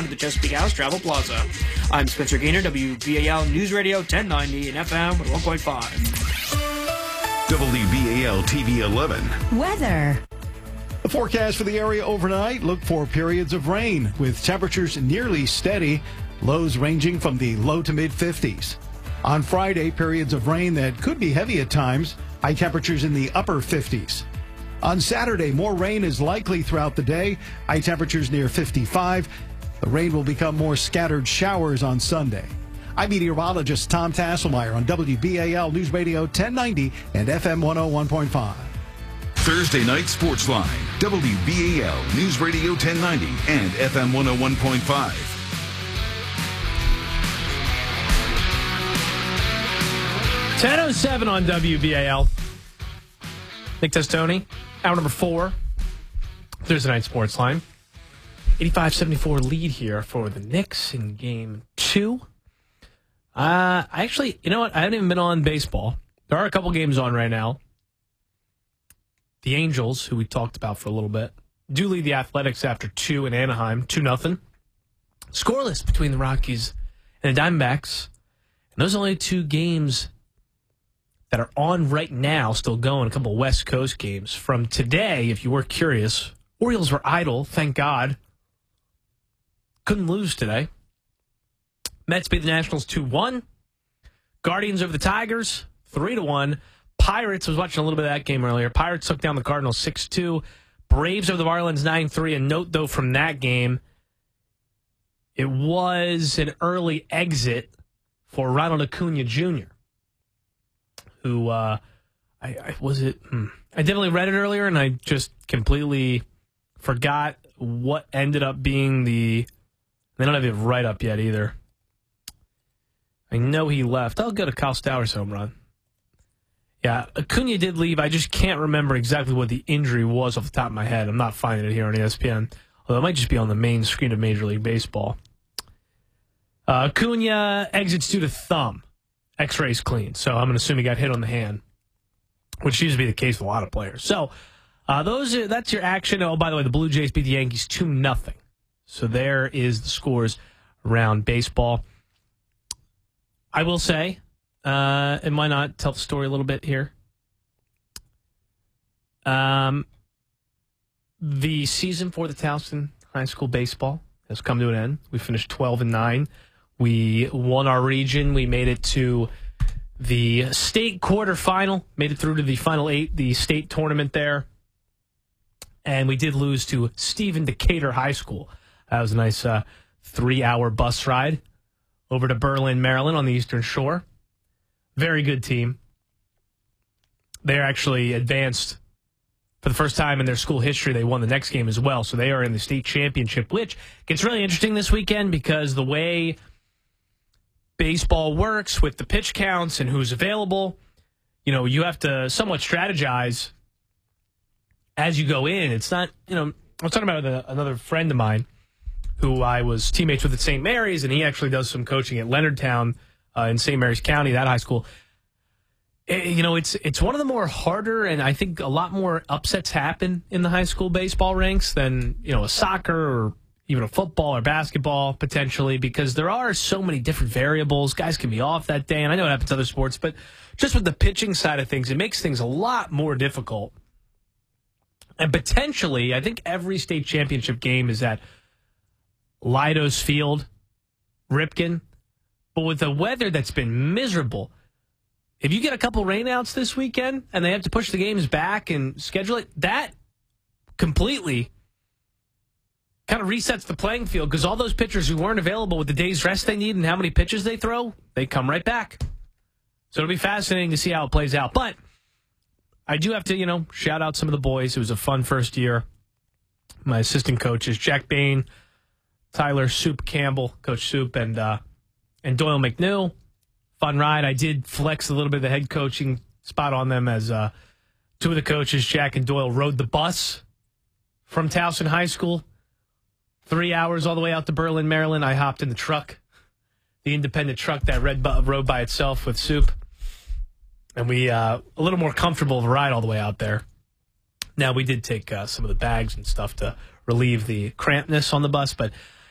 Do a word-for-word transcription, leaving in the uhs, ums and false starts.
down to the Chesapeake House Travel Plaza. I'm Spencer Gaynor, W B A L News Radio ten ninety and F M one point five. W B A L T V eleven. Weather. The forecast for the area overnight, look for periods of rain with temperatures nearly steady, lows ranging from the low to mid fifties. On Friday, periods of rain that could be heavy at times, high temperatures in the upper fifties. On Saturday, more rain is likely throughout the day, high temperatures near fifty-five. The rain will become more scattered showers on Sunday. I'm meteorologist Tom Tasselmeyer on W B A L News Radio ten ninety and F M one oh one point five. Thursday night sports line, W B A L News Radio ten ninety and F M one oh one point five. ten oh seven on W B A L. Nick Testoni, hour number four. Thursday night sports line. eighty-five seventy-four lead here for the Knicks in game two. Uh, I actually, you know what? I haven't even been on baseball. There are a couple games on right now. The Angels, who we talked about for a little bit, do lead the Athletics after two in Anaheim, two nothing. Scoreless between the Rockies and the Diamondbacks. And those are only two games that are on right now, still going, a couple West Coast games. From today, if you were curious, Orioles were idle, thank God. Couldn't lose today. Mets beat the Nationals two one. Guardians over the Tigers, three to one. Pirates, I was watching a little bit of that game earlier. Pirates took down the Cardinals six two. Braves over the Marlins nine three. A note, though, from that game, it was an early exit for Ronald Acuna Junior, who, uh, I, I was it, hmm. I definitely read it earlier, and I just completely forgot what ended up being the, they don't have it right up yet either. I know he left. I'll go to Kyle Stowers' home run. Yeah, Acuna did leave. I just can't remember exactly what the injury was off the top of my head. I'm not finding it here on E S P N, although it might just be on the main screen of Major League Baseball. Uh, Acuna exits due to thumb. X-rays clean, so I'm going to assume he got hit on the hand, which used to be the case with a lot of players. So uh, those are, that's your action. Oh, by the way, the Blue Jays beat the Yankees two nothing. So there is the scores around baseball. I will say, uh, and why not tell the story a little bit here? Um, the season for the Towson High School baseball has come to an end. We finished twelve and nine. We won our region. We made it to the state quarterfinal, made it through to the final eight, the state tournament there. And we did lose to Stephen Decatur High School. That was a nice uh, three-hour bus ride over to Berlin, Maryland on the Eastern Shore. Very good team. They're actually advanced for the first time in their school history. They won the next game as well, so they are in the state championship, which gets really interesting this weekend because the way baseball works with the pitch counts and who's available, you know, you have to somewhat strategize as you go in. It's not, you know, I was talking about a, another friend of mine who I was teammates with at Saint Mary's, and he actually does some coaching at Leonardtown uh, in Saint Mary's County, that high school. It, you know, it's it's one of the more harder, and I think a lot more upsets happen in the high school baseball ranks than, you know, a soccer or even a football or basketball potentially, because there are so many different variables. Guys can be off that day, and I know it happens to other sports, but just with the pitching side of things, it makes things a lot more difficult. And potentially, I think every state championship game is at Leidos Field, Ripken. But with the weather that's been miserable, if you get a couple rainouts this weekend and they have to push the games back and schedule it, that completely kind of resets the playing field, because all those pitchers who weren't available with the day's rest they need and how many pitches they throw, they come right back. So it'll be fascinating to see how it plays out. But I do have to, you know, shout out some of the boys. It was a fun first year. My assistant coaches, Jack Bain, Tyler Soup Campbell, Coach Soup, and uh, and Doyle McNew. Fun ride. I did flex a little bit of the head coaching spot on them as uh, two of the coaches, Jack and Doyle, rode the bus from Towson High School. Three hours all the way out to Berlin, Maryland. I hopped in the truck, the independent truck that red bu- rode by itself with Soup. And we, uh, a little more comfortable of a ride all the way out there. Now, we did take uh, some of the bags and stuff to relieve the crampness on the bus, but